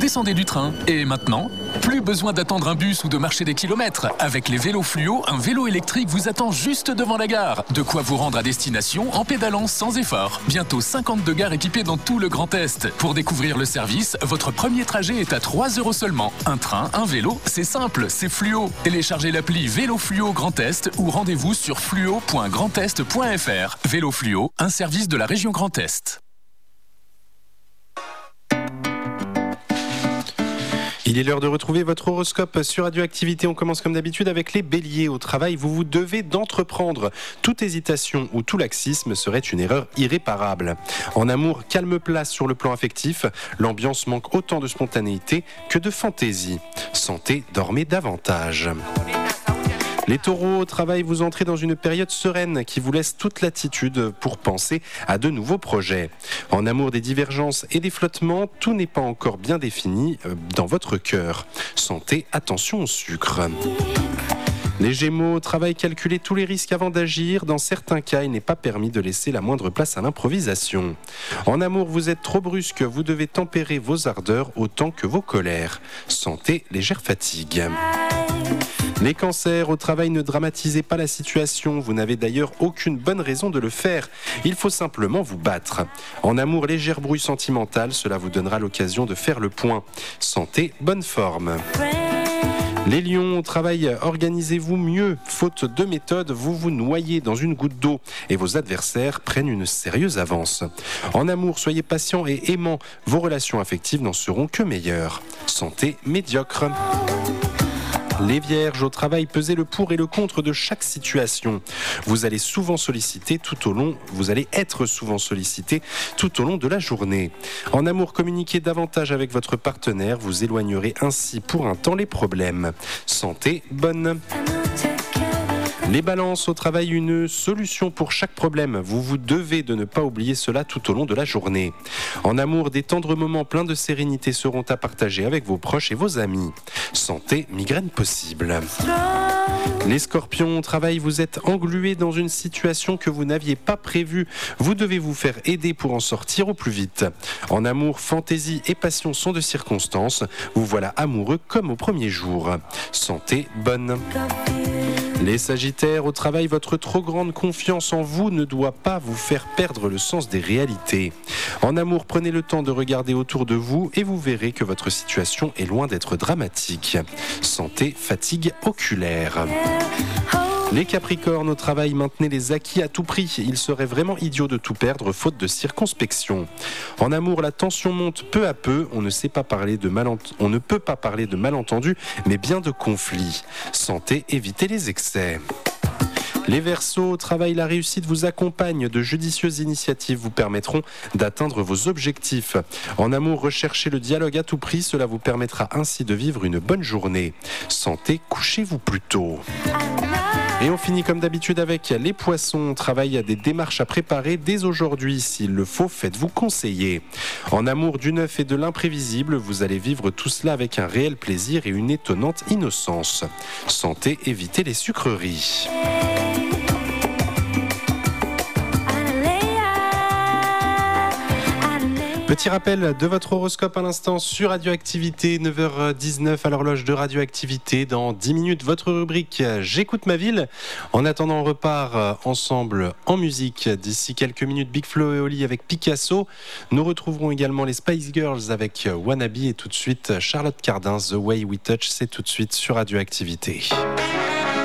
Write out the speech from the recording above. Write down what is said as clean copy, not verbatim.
descendez du train. Et maintenant, plus besoin d'attendre un bus ou de marcher des kilomètres. Avec les vélos fluo, un vélo électrique vous attend juste devant la gare. De quoi vous rendre à destination en pédalant sans effort. Bientôt 52 gares équipées dans tout le Grand Est. Pour découvrir le service, votre premier trajet est à 3 € seulement. Un train, un vélo, c'est simple, c'est fluo. Téléchargez l'appli Vélo Fluo Grand Est ou rendez-vous sur fluo.grandest.fr. Vélo Fluo, un service de la région Grand Est. Il est l'heure de retrouver votre horoscope sur Radioactivité. On commence comme d'habitude avec les béliers. Au travail, vous vous devez d'entreprendre. Toute hésitation ou tout laxisme serait une erreur irréparable. En amour, calme place sur le plan affectif. L'ambiance manque autant de spontanéité que de fantaisie. Santé, dormez davantage. Les taureaux, au travail, vous entrez dans une période sereine qui vous laisse toute latitude pour penser à de nouveaux projets. En amour, des divergences et des flottements, tout n'est pas encore bien défini dans votre cœur. Santé, attention au sucre. Les Gémeaux, au travail, calculez tous les risques avant d'agir. Dans certains cas, il n'est pas permis de laisser la moindre place à l'improvisation. En amour, vous êtes trop brusque, vous devez tempérer vos ardeurs autant que vos colères. Santé, légère fatigue. Les cancers, au travail, ne dramatisez pas la situation. Vous n'avez d'ailleurs aucune bonne raison de le faire. Il faut simplement vous battre. En amour, légère brouille sentimentale, cela vous donnera l'occasion de faire le point. Santé, bonne forme. Les lions, au travail, organisez-vous mieux. Faute de méthode, vous vous noyez dans une goutte d'eau et vos adversaires prennent une sérieuse avance. En amour, soyez patient et aimant. Vos relations affectives n'en seront que meilleures. Santé, médiocre. Les vierges, au travail, pesez le pour et le contre de chaque situation. Vous allez être souvent sollicité tout au long de la journée. En amour, communiquez davantage avec votre partenaire. Vous éloignerez ainsi pour un temps les problèmes. Santé, bonne. Les balances, au travail, une solution pour chaque problème. Vous vous devez de ne pas oublier cela tout au long de la journée. En amour, des tendres moments pleins de sérénité seront à partager avec vos proches et vos amis. Santé, migraine possible. Les scorpions, au travail, vous êtes englués dans une situation que vous n'aviez pas prévue. Vous devez vous faire aider pour en sortir au plus vite. En amour, fantaisie et passion sont de circonstance. Vous voilà amoureux comme au premier jour. Santé, bonne. Les sagittaires, au travail, votre trop grande confiance en vous ne doit pas vous faire perdre le sens des réalités. En amour, prenez le temps de regarder autour de vous et vous verrez que votre situation est loin d'être dramatique. Santé, fatigue oculaire. Les capricornes, au travail, maintenez les acquis à tout prix. Il serait vraiment idiot de tout perdre faute de circonspection. En amour, la tension monte peu à peu. On ne peut pas parler de malentendus, mais bien de conflits. Santé, évitez les excès. Les Verseaux, au travail, la réussite vous accompagne. De judicieuses initiatives vous permettront d'atteindre vos objectifs. En amour, recherchez le dialogue à tout prix. Cela vous permettra ainsi de vivre une bonne journée. Santé, couchez-vous plus tôt. Et on finit comme d'habitude avec les poissons. Travail à des démarches à préparer dès aujourd'hui. S'il le faut, faites-vous conseiller. En amour, du neuf et de l'imprévisible, vous allez vivre tout cela avec un réel plaisir et une étonnante innocence. Santé, évitez les sucreries. Petit rappel de votre horoscope à l'instant sur Radioactivité, 9h19 à l'horloge de Radioactivité. Dans 10 minutes, votre rubrique J'écoute ma ville. En attendant, on repart ensemble en musique. D'ici quelques minutes, Big Flo et Oli avec Picasso. Nous retrouverons également les Spice Girls avec Wannabe et tout de suite Charlotte Cardin, The Way We Touch. C'est tout de suite sur Radioactivité.